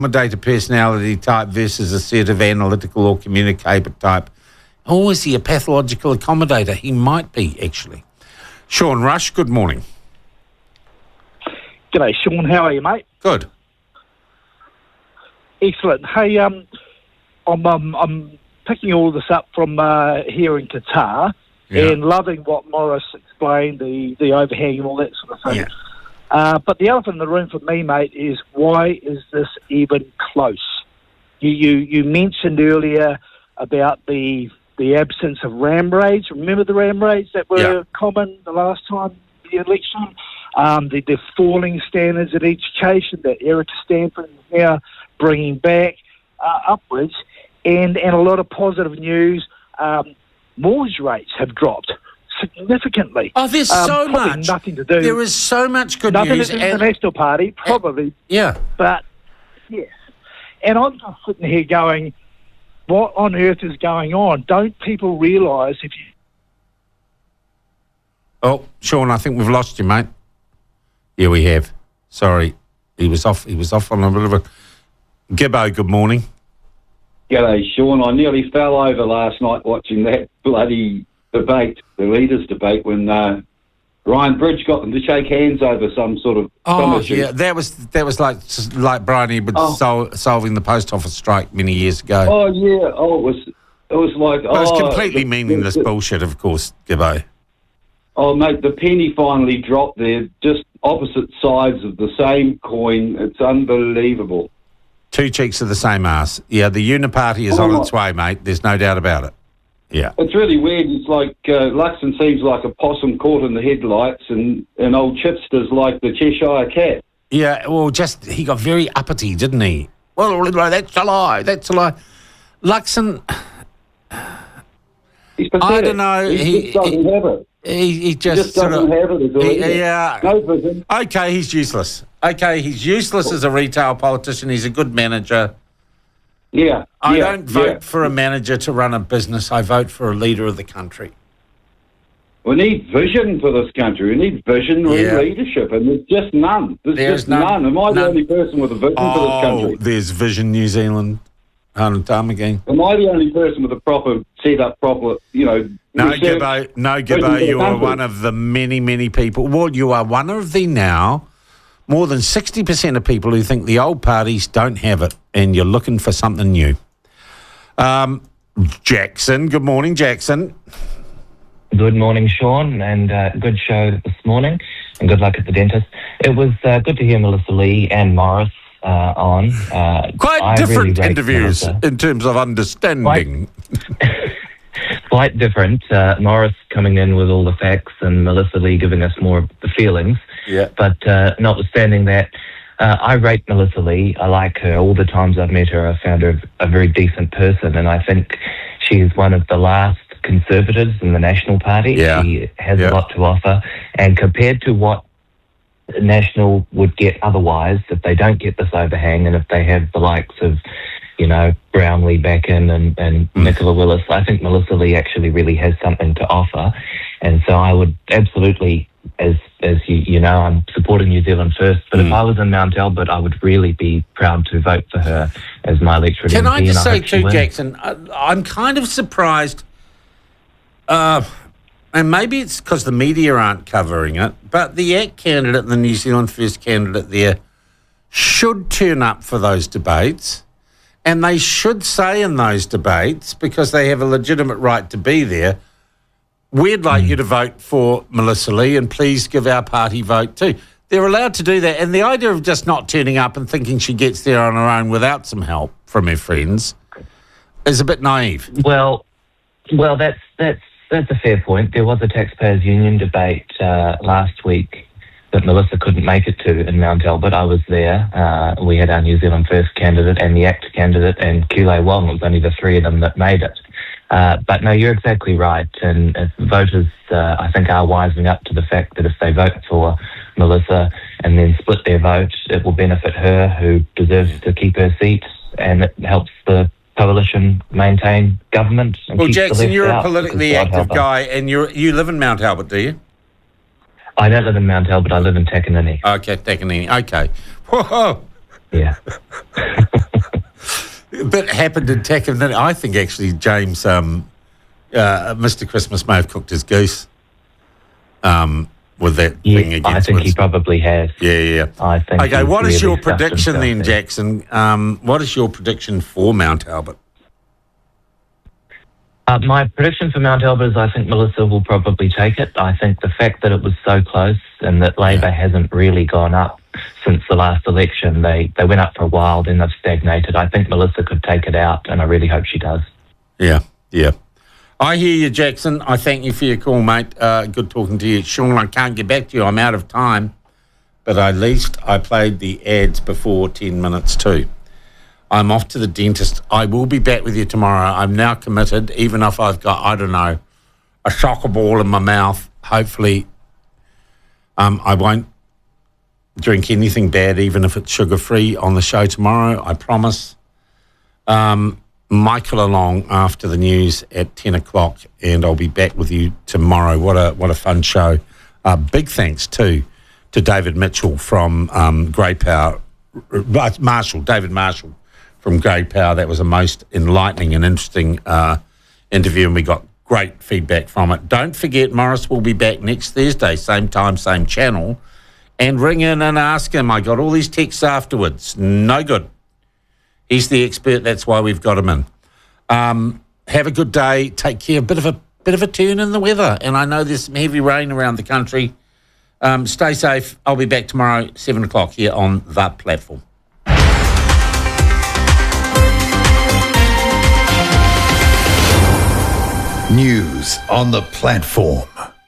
accommodator personality type versus assertive, analytical or communicator type? Or is he a pathological accommodator? He might be, actually. Sean Rush, good morning. G'day, Sean. How are you, mate? Good. Excellent. Hey, I'm picking all this up from here in Qatar and loving what Morris explained, the overhang and all that sort of thing. Yeah. But the elephant in the room for me, mate, is why is this even close? You mentioned earlier about the absence of ram raids. Remember the ram raids that were common the last time the election? The falling standards at education that Erica Stanford is now bringing back upwards, and a lot of positive news. Mortgage rates have dropped significantly. Oh, there's so much. Nothing to do. There is so much good nothing news. Nothing to do with the National Party, probably. Yeah. But, yes. And I'm just sitting here going, what on earth is going on? Don't people realise if you... Oh, Sean, I think we've lost you, mate. Yeah, we have. Sorry. He was off on a bit of a... Gibbo, good morning. G'day, Sean. I nearly fell over last night watching that bloody debate, the leaders' debate, when Ryan Bridge got them to shake hands over some sort of... yeah, that was like Brian Edwards solving the post office strike many years ago. Oh, yeah. Oh, it was like... Well, it's completely meaningless bullshit, of course, Gibbo. Oh, mate, the penny finally dropped there, just opposite sides of the same coin. It's unbelievable. Two cheeks of the same arse. Yeah, the uniparty is on its way, mate. There's no doubt about it. Yeah. It's really weird. It's like Luxon seems like a possum caught in the headlights, and old Chipster's like the Cheshire cat. Yeah, well, he got very uppity, didn't he? Well, that's a lie. That's a lie. Luxon... He's pathetic. I don't know. He just doesn't have it. He just doesn't have it. Yeah. No vision. Okay, he's useless. Okay, he's useless as a retail politician. He's a good manager. Yeah. I don't vote for a manager to run a business. I vote for a leader of the country. We need vision for this country. We need visionary leadership, and there's just none. There's just none. Am I the only person with a vision for this country? There's Vision New Zealand. Time again. Am I the only person with a proper setup, No, Gibbo, you are one of the many, many people. Well, you are one of the now more than 60% of people who think the old parties don't have it, and you're looking for something new. Jackson, good morning, Jackson. Good morning, Sean, and good show this morning, and good luck at the dentist. It was good to hear Melissa Lee and Morris on. Quite different interviews in terms of understanding. Quite different. Morris coming in with all the facts and Melissa Lee giving us more of the feelings. Yeah. But notwithstanding that, I rate Melissa Lee. I like her. All the times I've met her, I've found her a very decent person, and I think she's one of the last Conservatives in the National Party. Yeah. She has a lot to offer, and compared to what National would get otherwise, if they don't get this overhang and if they have the likes of, Brownlee back in and Nicola Willis, I think Melissa Lee actually really has something to offer. And so I would absolutely, as you know, I'm supporting New Zealand First, but if I was in Mount Albert, I would really be proud to vote for her as my electorate MP. Can I just say too, Jackson, I'm kind of surprised, and maybe it's because the media aren't covering it, but the ACT candidate and the New Zealand First candidate there should turn up for those debates, and they should say in those debates, because they have a legitimate right to be there, we'd like you to vote for Melissa Lee, and please give our party vote too. They're allowed to do that, and the idea of just not turning up and thinking she gets there on her own without some help from her friends is a bit naive. Well, that's a fair point. There was a taxpayers union debate last week that Melissa couldn't make it to in Mount Albert. I was there. We had our New Zealand First candidate and the ACT candidate and Kule Wong. It was only the three of them that made it. But no, you're exactly right. And if voters, I think, are wising up to the fact that if they vote for Melissa and then split their vote, it will benefit her, who deserves to keep her seat, and it helps the coalition maintain government. And well, keep Jackson, the you're left a out, politically active guy, and you live in Mount Albert, do you? I don't live in Mount Albert. I live in Takanini. Okay, Takanini. Okay. Whoa. Yeah. A bit happened in TAC, and then I think actually James, Mr. Christmas may have cooked his goose with that thing against I think Winston. he probably has. Yeah. I think. Okay, he's what is really your prediction stuffed then, himself there. Jackson? What is your prediction for Mount Albert? My prediction for Mount Albert is I think Melissa will probably take it. I think the fact that it was so close and that Labor hasn't really gone up since the last election, they went up for a while, then they've stagnated. I think Melissa could take it out, and I really hope she does. Yeah. I hear you, Jackson. I thank you for your call, mate. Good talking to you. Sean, I can't get back to you. I'm out of time. But at least I played the ads before 10 minutes too. I'm off to the dentist. I will be back with you tomorrow. I'm now committed, even if I've got, I don't know, a soccer ball in my mouth. Hopefully, I won't drink anything bad, even if it's sugar-free, on the show tomorrow. I promise. Michael along after the news at 10 o'clock, and I'll be back with you tomorrow. What a fun show. Big thanks, too, to David Mitchell from Grey Power. David Marshall from Grey Power. That was a most enlightening and interesting interview, and we got great feedback from it. Don't forget, Morris will be back next Thursday, same time, same channel, and ring in and ask him. I got all these texts afterwards. No good. He's the expert. That's why we've got him in. Have a good day. Take care. Bit of a turn in the weather, and I know there's some heavy rain around the country. Stay safe. I'll be back tomorrow, 7 o'clock here on The Platform. News on The Platform.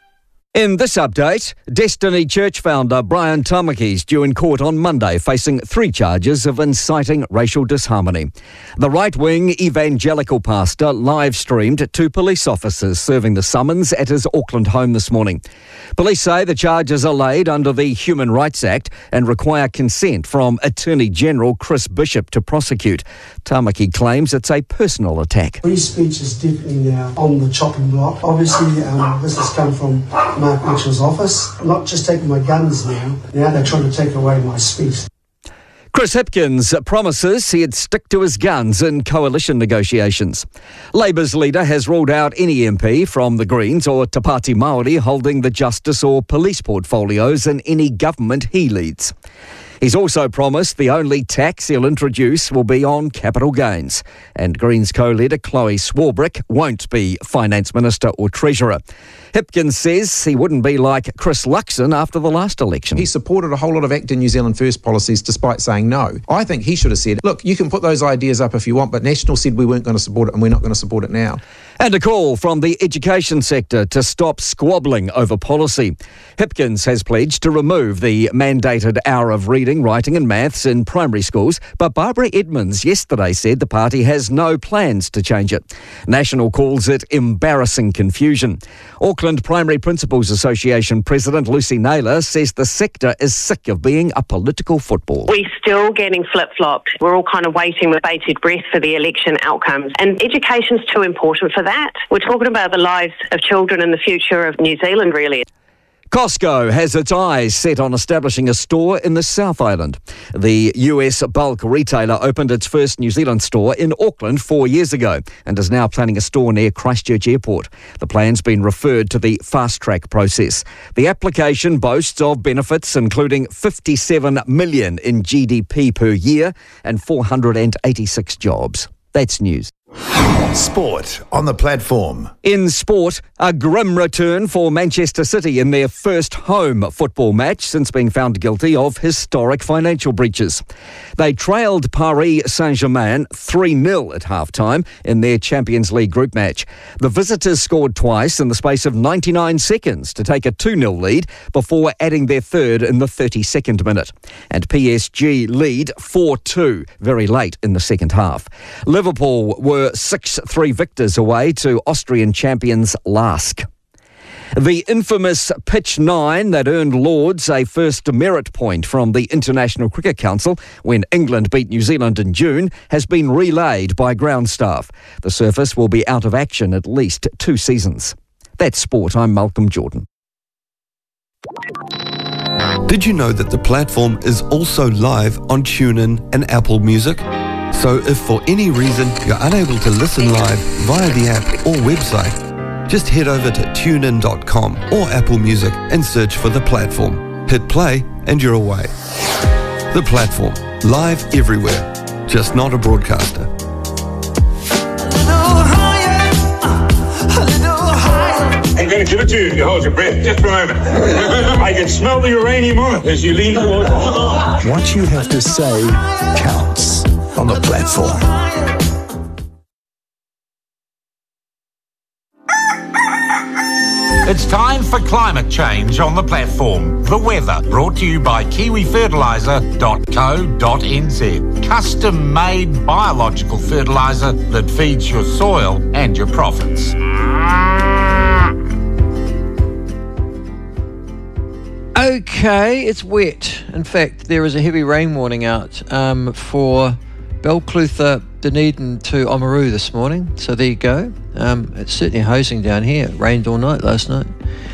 In this update, Destiny Church founder Brian Tamaki is due in court on Monday, facing 3 charges of inciting racial disharmony. The right-wing evangelical pastor live-streamed 2 police officers serving the summons at his Auckland home this morning. Police say the charges are laid under the Human Rights Act and require consent from Attorney General Chris Bishop to prosecute. Tamaki claims it's a personal attack. Free speech is definitely now on the chopping block. Obviously, this has come from Mark Mitchell's office. I'm not just taking my guns now they're trying to take away my speech. Chris Hipkins promises he'd stick to his guns in coalition negotiations. Labour's leader has ruled out any MP from the Greens or Te Pāti Māori holding the justice or police portfolios in any government he leads. He's also promised the only tax he'll introduce will be on capital gains. And Greens co-leader Chloe Swarbrick won't be Finance Minister or Treasurer. Hipkins says he wouldn't be like Chris Luxon after the last election. He supported a whole lot of ACT and New Zealand First policies despite saying no. I think he should have said, look, you can put those ideas up if you want, but National said we weren't going to support it and we're not going to support it now. And a call from the education sector to stop squabbling over policy. Hipkins has pledged to remove the mandated hour of reading, writing and maths in primary schools, but Barbara Edmonds yesterday said the party has no plans to change it. National calls it embarrassing confusion. Auckland Primary Principals Association President Lucy Naylor says the sector is sick of being a political football. We're still getting flip-flopped. We're all kind of waiting with bated breath for the election outcomes. And education's too important for that. We're talking about the lives of children and the future of New Zealand, really. Costco has its eyes set on establishing a store in the South Island. The US bulk retailer opened its first New Zealand store in Auckland 4 years ago and is now planning a store near Christchurch Airport. The plan's been referred to the fast-track process. The application boasts of benefits including $57 million in GDP per year and 486 jobs. That's news. Sport on The Platform. In sport, a grim return for Manchester City in their first home football match since being found guilty of historic financial breaches. They trailed Paris Saint-Germain 3-0 at half-time in their Champions League group match. The visitors scored twice in the space of 99 seconds to take a 2-0 lead before adding their third in the 32nd minute. And PSG lead 4-2 very late in the second half. Liverpool were 6-3 victors away to Austrian champions LASK. The infamous Pitch 9 that earned Lords a first merit point from the International Cricket Council when England beat New Zealand in June has been relayed by ground staff. The surface will be out of action at least 2 seasons. That's sport. I'm Malcolm Jordan. Did you know that the platform is also live on TuneIn and Apple Music? So if for any reason you're unable to listen live via the app or website, just head over to tunein.com or Apple Music and search for The Platform. Hit play and you're away. The Platform, live everywhere, just not a broadcaster. I'm going to give it to you. You hold your breath just for a moment. I can smell the uranium on it as you lean towards it. What you have to say counts on The Platform. It's time for climate change on The Platform. The weather, brought to you by kiwifertiliser.co.nz. Custom-made biological fertiliser that feeds your soil and your profits. Okay, it's wet. In fact, there is a heavy rain warning out for Belclutha, Dunedin to Oamaru this morning. So there you go. It's certainly hosing down here. It rained all night last night.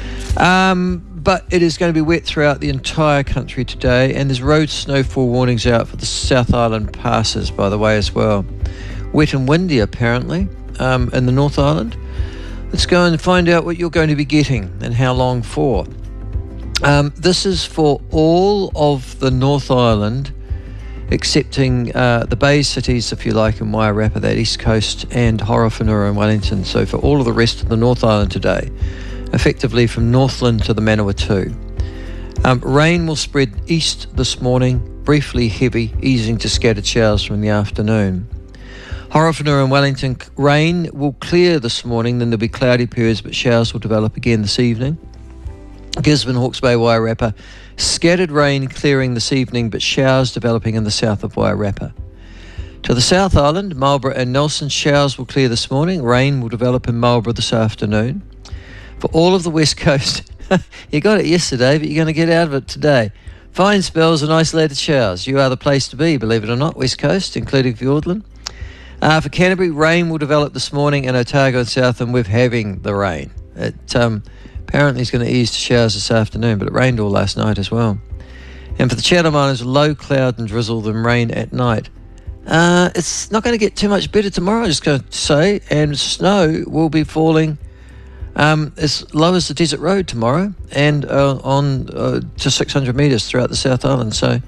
But it is going to be wet throughout the entire country today, and there's road snowfall warnings out for the South Island passes, by the way, as well. Wet and windy, apparently, in the North Island. Let's go and find out what you're going to be getting and how long for. This is for all of the North Island, excepting the Bay cities, if you like, in Wairarapa, that east coast, and Horowhenua and Wellington. So for all of the rest of the North Island today, effectively from Northland to the Manawatu. Rain will spread east this morning, briefly heavy, easing to scattered showers from the afternoon. Horowhenua and Wellington, rain will clear this morning, then there'll be cloudy periods, but showers will develop again this evening. Gisborne, Hawke's Bay, Wairarapa, scattered rain clearing this evening, but showers developing in the south of Wairarapa. To the South Island, Marlborough and Nelson, showers will clear this morning. Rain will develop in Marlborough this afternoon. For all of the West Coast, you got it yesterday, but you're going to get out of it today. Fine spells and isolated showers. You are the place to be, believe it or not, West Coast, including Fiordland. For Canterbury, rain will develop this morning in Otago and Southland with having the rain. It apparently is going to ease to showers this afternoon, but it rained all last night as well. And for the Chatham Islands, low cloud and drizzle, then rain at night. It's not going to get too much better tomorrow, I'm just going to say, and snow will be falling as low as the Desert Road tomorrow, and on to 600 metres throughout the South Island. So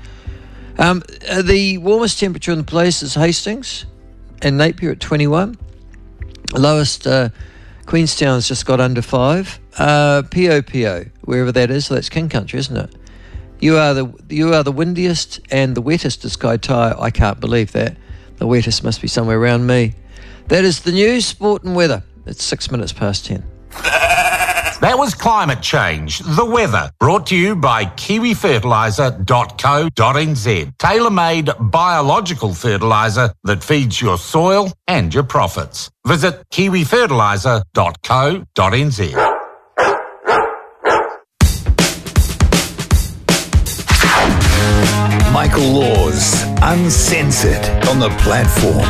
the warmest temperature in the place is Hastings and Napier at 21. Lowest Queenstown's just got under 5. Pio, wherever that is, so that's King Country, isn't it? You are the windiest and the wettest is Kaitaia. I can't believe that. The wettest must be somewhere around me. That is the news, sport and weather. It's 6 minutes past 10. That was climate change, the weather, brought to you by kiwifertiliser.co.nz. Tailor-made biological fertiliser that feeds your soil and your profits. Visit kiwifertiliser.co.nz. Michael Laws, Uncensored, on The Platform.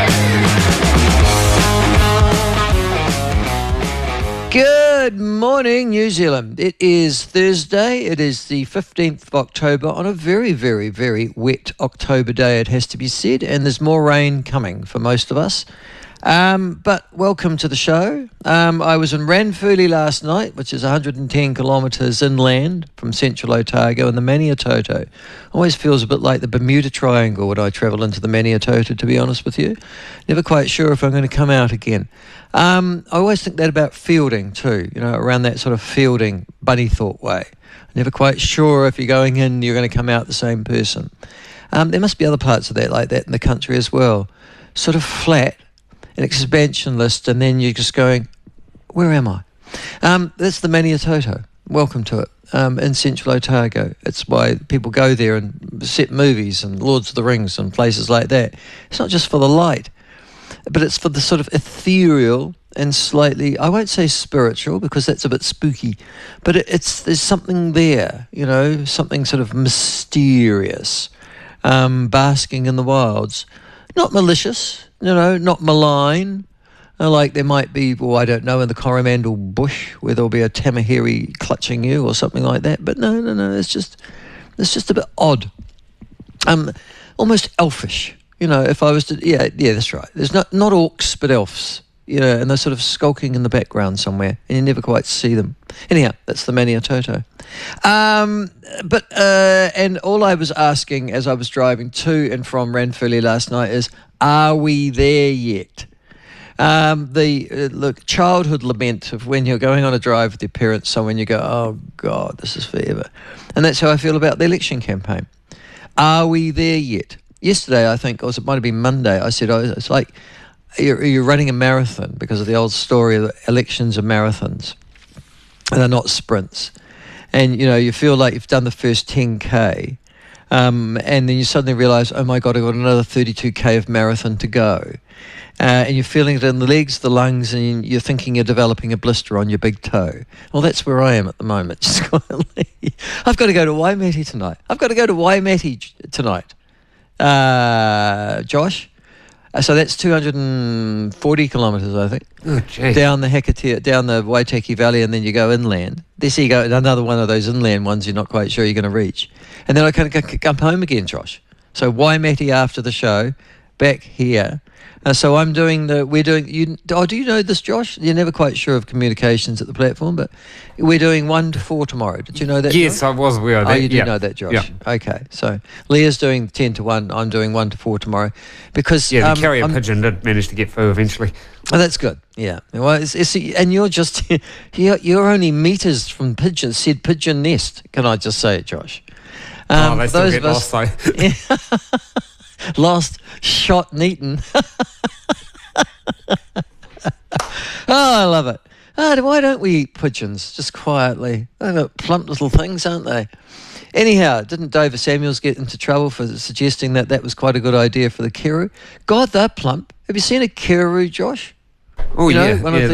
Good morning, New Zealand. It is Thursday. It is the 15th of October on a very, very, very wet October day, it has to be said, and there's more rain coming for most of us. But welcome to the show. I was in Ranfurly last night, which is 110 kilometres inland from central Otago, and the Maniatoto. Always feels a bit like the Bermuda Triangle when I travel into the Maniatoto, to be honest with you. Never quite sure if I'm going to come out again. I always think that about fielding too, you know, around that sort of fielding, Bunnythorpe way. Never quite sure if you're going in, you're going to come out the same person. There must be other parts of that like that in the country as well. Sort of flat, an expansion list, and then you're just going, where am I? That's the Maniatoto. Welcome to it. In central Otago. It's why people go there and set movies and Lords of the Rings and places like that. It's not just for the light, but it's for the sort of ethereal and slightly, I won't say spiritual because that's a bit spooky, but there's something there, you know, something sort of mysterious, basking in the wilds. Not malicious, you know, not malign, Like there might be, well, I don't know, in the Coromandel bush where there'll be a tamahiri clutching you or something like that. But no, it's just a bit odd. Almost elfish. You know, if I was to, yeah, that's right. There's not orcs, but elves. You know, and they're sort of skulking in the background somewhere, and you never quite see them. Anyhow, that's the Maniatoto. And all I was asking as I was driving to and from Ranfurly last night is, are we there yet? Look, childhood lament of when you're going on a drive with your parents somewhere and you go, oh God, this is forever. And that's how I feel about the election campaign. Are we there yet? Yesterday, I think, or it might have been Monday, I said, it's like you're running a marathon because of the old story of elections are marathons. And they're not sprints. And, you know, you feel like you've done the first 10K. And then you suddenly realise, oh my God, I've got another 32K of marathon to go. And you're feeling it in the legs, the lungs, and you're thinking you're developing a blister on your big toe. Well, that's where I am at the moment, just quietly. I've got to go to Waimate tonight. Josh. So that's 240 kilometres, I think. Oh, geez. Down the Hecate, down the Waitaki Valley, and then you go inland. This you go, another one of those inland ones you're not quite sure you're going to reach. And then I can come home again, Josh. So Waimate after the show, back here. So I'm doing do you know this, Josh? You're never quite sure of communications at the platform, but we're doing 1 to 4 tomorrow. Did you know that, Yes, Josh? I was aware of that. Oh, you do know that, Josh? Yeah. Okay, so Leah's doing 10 to 1. I'm doing 1 to 4 tomorrow. Because the carrier pigeon did manage to get through eventually. Oh, that's good. Yeah. Well, and you're just you're only meters from said pigeon nest. Can I just say it, Josh? They still get lost though. Lost, shot, and eaten. I love it. Why don't we eat pigeons just quietly? They're plump little things, aren't they? Anyhow, didn't Dover Samuels get into trouble for suggesting that was quite a good idea for the Kiru? God, they're plump. Have you seen a Kiru, Josh? Oh, They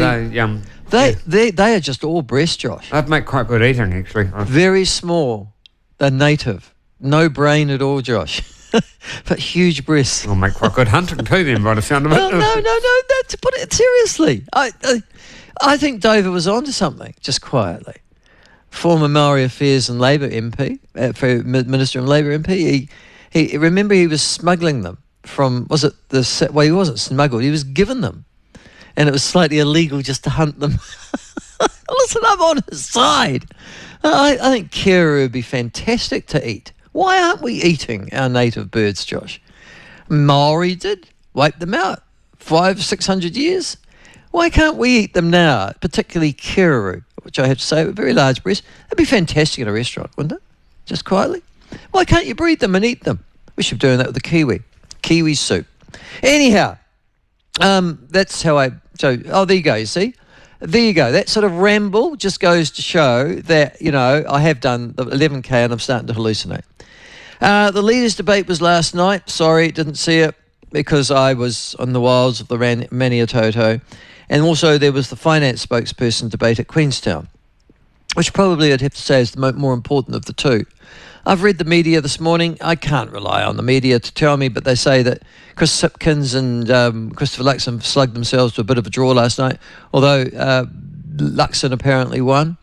are just all breast, Josh. They'd make quite good eating, actually. Very small. They're native. No brain at all, Josh. But huge breasts. They'll make quite good hunting too then, by the sound of it. No, to put it seriously. I think Dover was onto something, just quietly. Former Maori Affairs and Labour MP, Minister and Labour MP, he remember he was smuggling them from, he wasn't smuggled, he was given them. And it was slightly illegal just to hunt them. Listen, I'm on his side. I think Kira would be fantastic to eat. Why aren't we eating our native birds, Josh? Maori did. Wiped them out. 500-600 years. Why can't we eat them now? Particularly Kiruru, which I have to say, a very large breast. That'd be fantastic in a restaurant, wouldn't it? Just quietly. Why can't you breed them and eat them? We should be doing that with the kiwi. Kiwi soup. Anyhow, that's how there you go, you see? There you go. That sort of ramble just goes to show that, you know, I have done the 11K and I'm starting to hallucinate. The leaders' debate was last night. Sorry, didn't see it because I was on the wilds of the Maniatoto. And also there was the finance spokesperson debate at Queenstown, which probably I'd have to say is the more important of the two. I've read the media this morning. I can't rely on the media to tell me, but they say that Chris Sipkins and Christopher Luxon slugged themselves to a bit of a draw last night, although Luxon apparently won.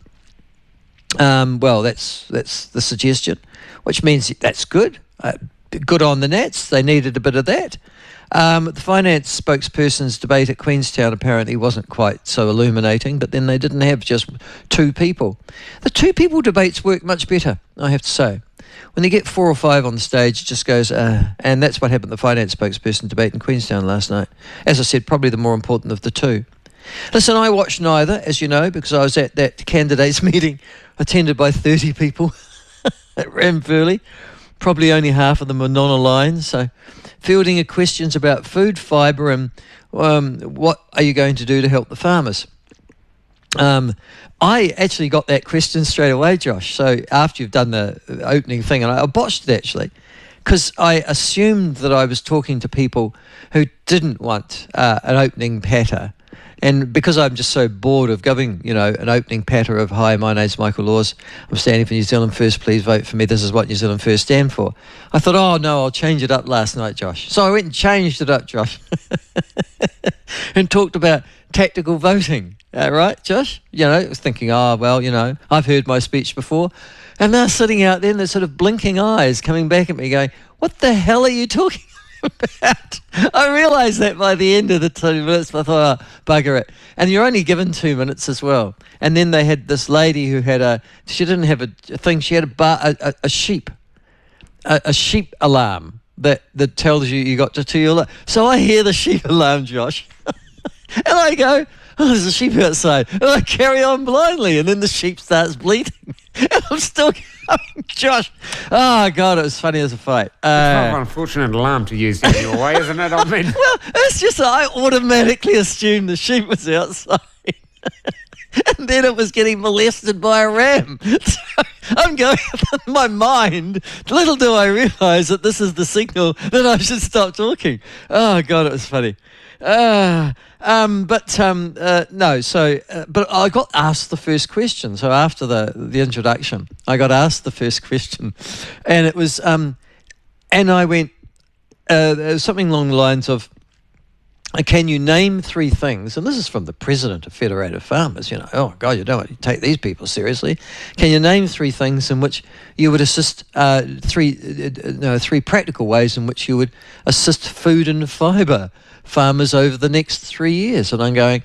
Well, that's the suggestion, which means that's good. Good on the Nats. They needed a bit of that. The finance spokesperson's debate at Queenstown apparently wasn't quite so illuminating, but then they didn't have just two people. The two people debates work much better, I have to say. When they get 4 or 5 on the stage, it just goes, and that's what happened at the finance spokesperson debate in Queenstown last night. As I said, probably the more important of the two. Listen, I watched neither, as you know, because I was at that candidates meeting attended by 30 people at Ranfurly. Probably only half of them were non-aligned, so fielding questions about food, fibre, and what are you going to do to help the farmers? I actually got that question straight away, Josh. So after you've done the opening thing, and I botched it actually, because I assumed that I was talking to people who didn't want an opening patter And because I'm just so bored of giving, an opening patter of, hi, my name's Michael Laws, I'm standing for New Zealand First, please vote for me, this is what New Zealand First stand for. I thought, oh no, I'll change it up last night, Josh. So I went and changed it up, Josh, and talked about tactical voting, right, Josh? I was thinking, I've heard my speech before. And they're sitting out there and they're sort of blinking eyes coming back at me going, what the hell are you talking about? I realised that by the end of the 2 minutes, but I thought, bugger it. And you're only given 2 minutes as well. And then they had this lady who had she didn't have a thing, she had a sheep alarm that tells you got to 2 So I hear the sheep alarm, Josh, and I go, oh, there's a sheep outside. And I carry on blindly, and then the sheep starts bleating. And I'm still going, Josh. Oh, God, it was funny as a fight. It's not an unfortunate alarm to use in your way, isn't it? I mean, well, it's just I automatically assumed the sheep was outside. And then it was getting molested by a ram. So I'm going in my mind, little do I realise that this is the signal that I should stop talking. Oh, God, it was funny. But I got asked the first question. So after the introduction, I got asked the first question, and it was, and I went, something along the lines of, can you name 3 things? And this is from the president of Federated Farmers. Oh God, you don't want to take these people seriously. Can you name 3 things in which you would assist? 3 practical ways in which you would assist food and fibre farmers over the next 3 years. And I'm going,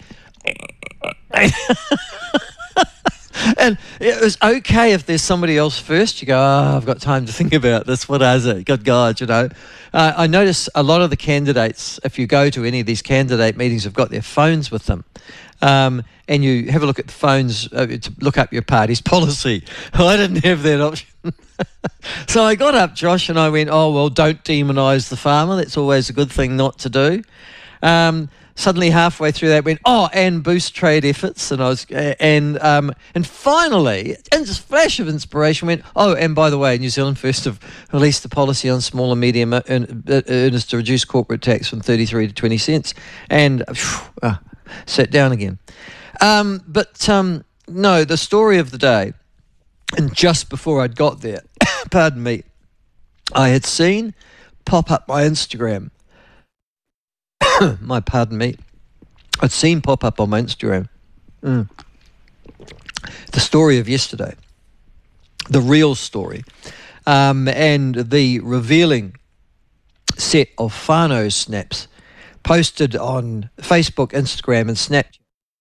and it was okay if there's somebody else first. You go, I've got time to think about this. What is it? Good God, I notice a lot of the candidates, if you go to any of these candidate meetings, have got their phones with them. And you have a look at the phones to look up your party's policy. I didn't have that option. So I got up, Josh, and I went, oh, well, don't demonise the farmer. That's always a good thing not to do. Suddenly, halfway through that, went, and boost trade efforts, and I was, and finally, in just flash of inspiration, went, and by the way, New Zealand First have released a policy on small and medium earners to reduce corporate tax from 33 to 20 cents, and sat down again. No, the story of the day, and just before I'd got there, pardon me, I had seen pop up my Instagram. I'd seen pop up on my Instagram the story of yesterday, the real story, and the revealing set of whānau snaps posted on Facebook, Instagram and Snapchat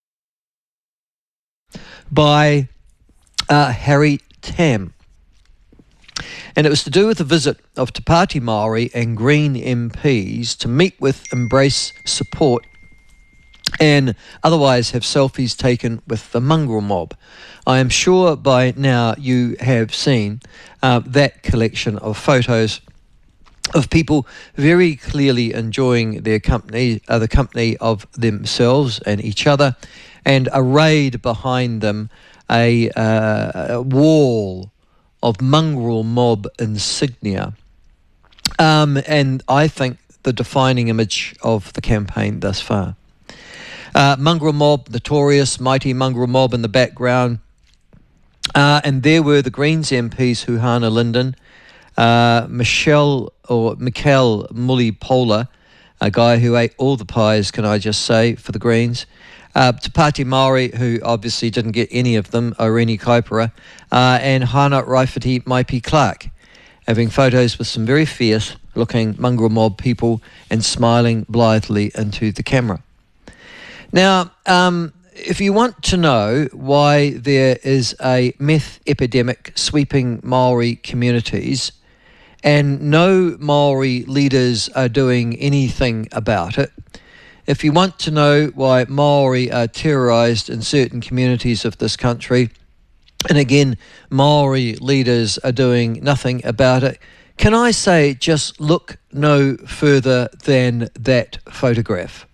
by Harry Tam. And it was to do with the visit of Te Pāti Māori and Green MPs to meet with, embrace, support and otherwise have selfies taken with the mongrel mob. I am sure by now you have seen that collection of photos of people very clearly enjoying their company, the company of themselves and each other, and arrayed behind them a wall of mongrel mob insignia. And I think the defining image of the campaign thus far. Mongrel mob, notorious, mighty mongrel mob in the background. And there were the Greens MPs, Huhana Linden, Mikel Mulipola, a guy who ate all the pies, can I just say, for the Greens. Te Pāti Māori, who obviously didn't get any of them, Irene Kaipara, and Hana Raifiti Maipi Clark, having photos with some very fierce-looking mongrel mob people and smiling blithely into the camera. Now, if you want to know why there is a meth epidemic sweeping Māori communities and no Māori leaders are doing anything about it, if you want to know why Māori are terrorised in certain communities of this country, and again, Māori leaders are doing nothing about it, can I say just look no further than that photograph?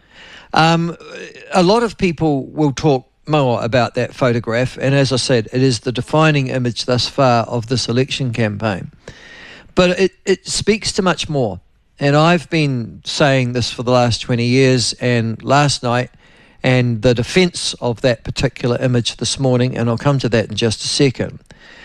A lot of people will talk more about that photograph, and as I said, it is the defining image thus far of this election campaign. But it speaks to much more. And I've been saying this for the last 20 years, and last night And the defence of that particular image this morning, and I'll come to that in just a second,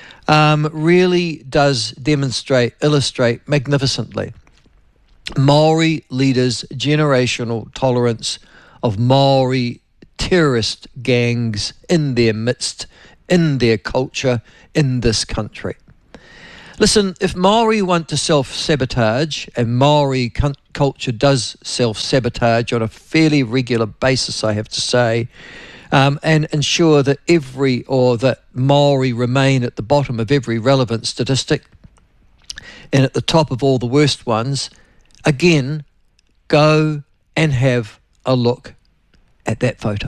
really does illustrate magnificently Maori leaders' generational tolerance of Maori terrorist gangs in their midst, in their culture, in this country. Listen, if Maori want to self-sabotage, and Maori culture does self-sabotage on a fairly regular basis, I have to say, and ensure that that Maori remain at the bottom of every relevant statistic and at the top of all the worst ones, again, go and have a look at that photo.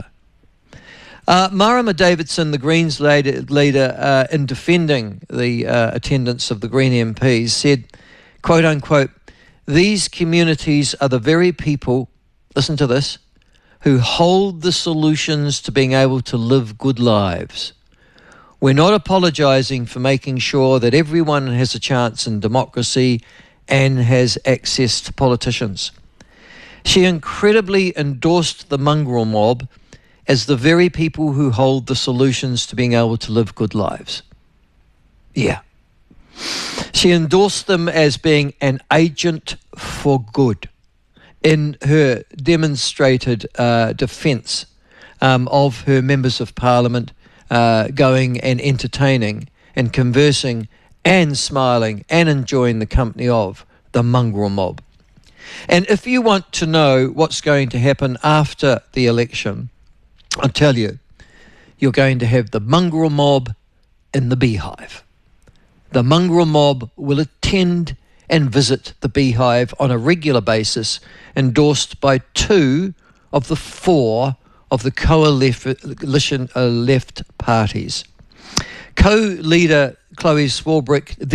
Marama Davidson, the Greens leader, in defending the attendance of the Green MPs, said, quote unquote, "These communities are the very people," listen to this, "who hold the solutions to being able to live good lives. We're not apologising for making sure that everyone has a chance in democracy and has access to politicians." She incredibly endorsed the mongrel mob as the very people who hold the solutions to being able to live good lives. Yeah. She endorsed them as being an agent for good in her demonstrated defence of her members of parliament going and entertaining and conversing and smiling and enjoying the company of the mongrel mob. And if you want to know what's going to happen after the election, I'll tell you, you're going to have the mongrel mob in the beehive. The mongrel mob will attend and visit the beehive on a regular basis, endorsed by 2 of the 4 of the coalition left parties. Co-leader Chloe Swarbrick